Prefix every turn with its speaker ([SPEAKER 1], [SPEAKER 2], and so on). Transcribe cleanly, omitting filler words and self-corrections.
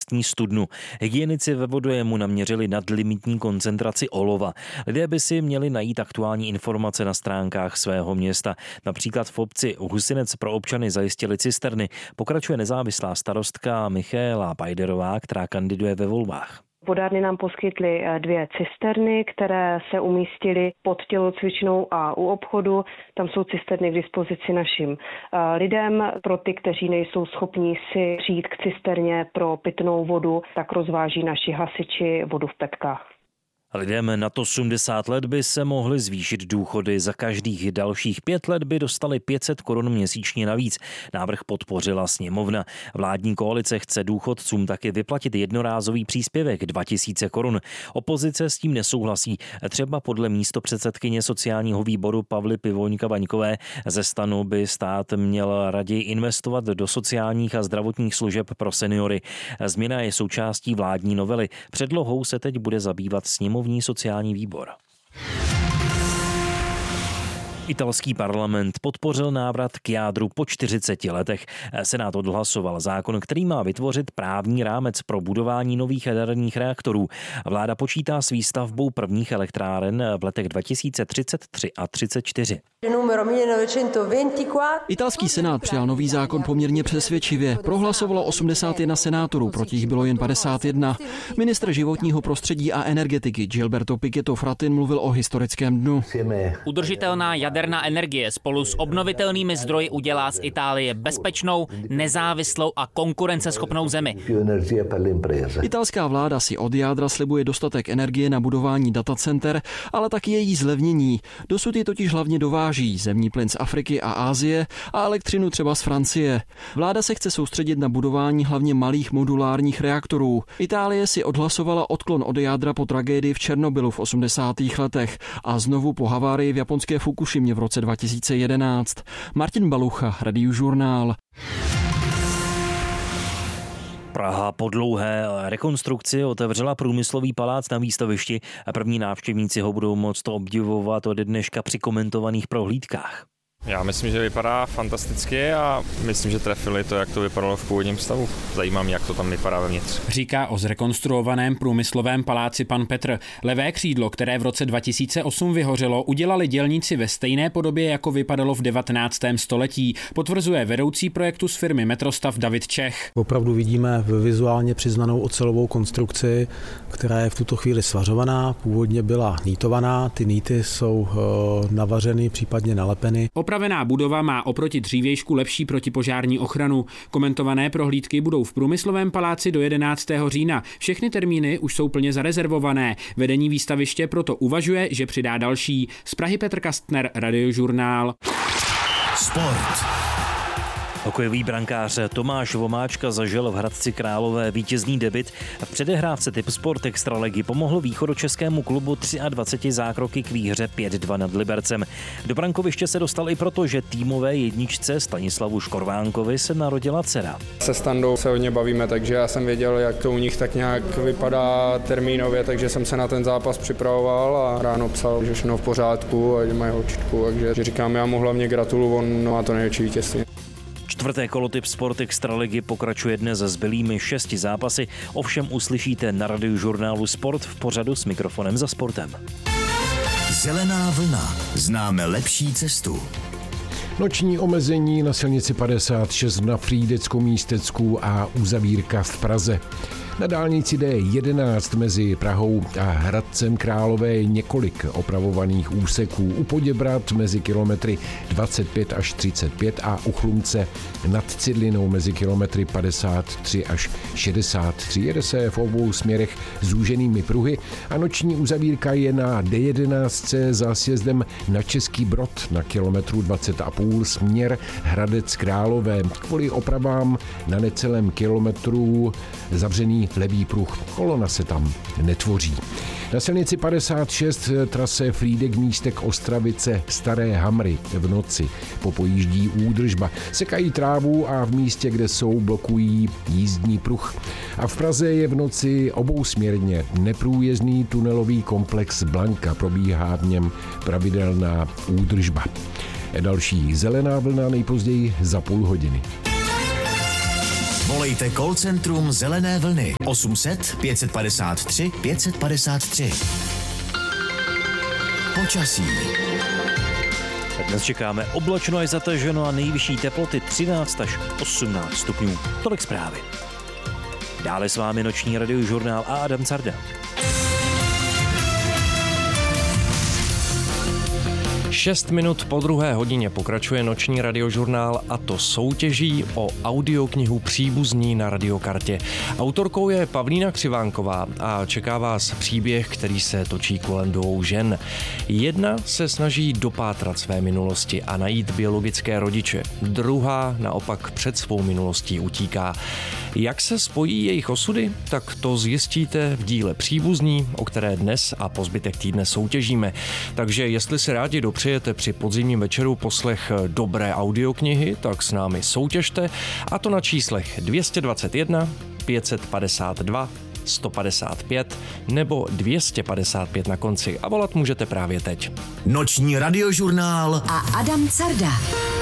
[SPEAKER 1] místní studnu. Hygienici ve vodojemu naměřili nadlimitní koncentraci olova. Lidé by si měli najít aktuální informace na stránkách svého města. Například v obci Husinec pro občany zajistili cisterny. Pokračuje nezávislá starostka Michaela Pajderová, která kandiduje ve volbách.
[SPEAKER 2] Vodárny nám poskytly 2 cisterny, které se umístily pod tělocvičnou a u obchodu. Tam jsou cisterny k dispozici našim lidem. Pro ty, kteří nejsou schopní si přijít k cisterně pro pitnou vodu, tak rozváží naši hasiči vodu v petkách.
[SPEAKER 1] Lidem nad 80 let by se mohly zvýšit důchody. Za každých dalších 5 let by dostali 500 korun měsíčně navíc. Návrh podpořila sněmovna. Vládní koalice chce důchodcům taky vyplatit jednorázový příspěvek 2000 korun. Opozice s tím nesouhlasí. Třeba podle místopředsedkyně sociálního výboru Pavly Pivoňka-Vaňkové ze STANu by stát měl raději investovat do sociálních a zdravotních služeb pro seniory. Změna je součástí vládní novely. Předlohou se teď bude zabývat sněmovní sociální výbor. Italský parlament podpořil návrat k jádru po 40 letech. Senát odhlasoval zákon, který má vytvořit právní rámec pro budování nových jaderných reaktorů. Vláda počítá s výstavbou prvních elektráren v letech 2033 a 34.
[SPEAKER 3] Italský senát přijal nový zákon poměrně přesvědčivě. Prohlasovalo 81 senátorů, proti jich bylo jen 51. Ministr životního prostředí a energetiky Gilberto Pichetto Fratin mluvil o historickém dnu.
[SPEAKER 4] Udržitelná jaderná energie spolu s obnovitelnými zdroji udělá z Itálie bezpečnou, nezávislou a konkurenceschopnou zemi.
[SPEAKER 3] Italská vláda si od jádra slibuje dostatek energie na budování datacenter, ale taky její zlevnění. Dosud je totiž hlavně dováží zemní plyn z Afriky a Asie a elektřinu třeba z Francie. Vláda se chce soustředit na budování hlavně malých modulárních reaktorů. Itálie si odhlasovala odklon od jádra po tragédii v Černobylu v 80. letech a znovu po havárii v japonské Fukušimě v roce 2011. Martin Balucha, Radiožurnál.
[SPEAKER 1] Praha po dlouhé rekonstrukci otevřela průmyslový palác na výstavišti a první návštěvníci ho budou moct obdivovat od dneška při komentovaných prohlídkách.
[SPEAKER 5] Já myslím, že vypadá fantasticky a myslím, že trefili to, jak to vypadalo v původním stavu. Zajímá mě, jak to tam vypadá vevnitř.
[SPEAKER 6] Říká o zrekonstruovaném průmyslovém paláci pan Petr. Levé křídlo, které v roce 2008 vyhořelo, udělali dělníci ve stejné podobě, jako vypadalo v 19. století, potvrzuje vedoucí projektu z firmy Metrostav David Čech.
[SPEAKER 7] Opravdu vidíme vizuálně přiznanou ocelovou konstrukci, která je v tuto chvíli svařovaná, původně byla nýtovaná, ty nýty jsou navařeny, případně nalepeny.
[SPEAKER 6] Opravená budova má oproti dřívějšku lepší protipožární ochranu. Komentované prohlídky budou v průmyslovém paláci do 11. října. Všechny termíny už jsou plně zarezervované. Vedení výstaviště proto uvažuje, že přidá další. Z Prahy Petr Kastner, Radiožurnál.
[SPEAKER 1] Sport. Hokejový brankář Tomáš Vomáčka zažil v Hradci Králové vítězný debut. V předehrávce Tip Sport Extraligy pomohl východočeskému klubu 23 zákroky k výhře 5-2 nad Libercem. Do brankoviště se dostal i proto, že týmové jedničce Stanislavu Škorvánkovi se narodila dcera.
[SPEAKER 8] Se Standou se hodně bavíme, takže já jsem věděl, jak to u nich tak nějak vypadá termínově, takže jsem se na ten zápas připravoval a ráno psal, že všechno v pořádku a že mají holčičku, takže říkám, já mu hlavně gratuluju, on má to největší vítězství.
[SPEAKER 1] Čtvrté kolo Tip Sport Extraligy pokračuje dnes s zbylými 6 zápasy, ovšem uslyšíte na Radiožurnálu Sport v pořadu S mikrofonem za sportem.
[SPEAKER 9] Zelená vlna. Známe lepší cestu.
[SPEAKER 10] Noční omezení na silnici 56 na Frýdecko-Místecku a uzavírka v Praze. Na dálnici D11 mezi Prahou a Hradcem Králové je několik opravovaných úseků. U Poděbrad mezi kilometry 25 až 35 a u Chlumce nad Cidlinou mezi kilometry 53 až 63. Jede se v obou směrech zúženými pruhy a noční uzavírka je na D11 za sjezdem na Český Brod na kilometru 20,5 směr Hradec Králové. Kvůli opravám na necelém kilometru zavřený levý pruh. Kolona se tam netvoří. Na silnici 56 trase Frýdek Místek Ostravice Staré Hamry v noci popojíždí údržba. Sekají trávu a v místě, kde jsou, blokují jízdní pruh. A v Praze je v noci obousměrně neprůjezdný tunelový komplex Blanka. Probíhá v něm pravidelná údržba. Další zelená vlna nejpozději za půl hodiny.
[SPEAKER 9] Volejte call centrum Zelené vlny 800 553 553. Počasí.
[SPEAKER 1] Dnes čekáme oblačno až zataženo a nejvyšší teploty 13 až 18 stupňů. Tolik zprávy. Dále s vámi noční radiožurnál a Adam Carda.
[SPEAKER 11] 6 minut po 2. hodině pokračuje noční radiožurnál, a to soutěží o audioknihu Příbuzní na radiokartě. Autorkou je Pavlína Křivánková a čeká vás příběh, který se točí kolem 2 žen. Jedna se snaží dopátrat své minulosti a najít biologické rodiče. Druhá naopak před svou minulostí utíká. Jak se spojí jejich osudy? Tak to zjistíte v díle Příbuzní, o které dnes a po zbytek týdne soutěžíme. Takže jestli se rádi dopřejete při podzimním večeru poslech dobré audioknihy, tak s námi soutěžte, a to na číslech 221 552 155 nebo 255 na konci, a volat můžete právě teď.
[SPEAKER 9] Noční radiožurnál
[SPEAKER 12] a Adam Carda.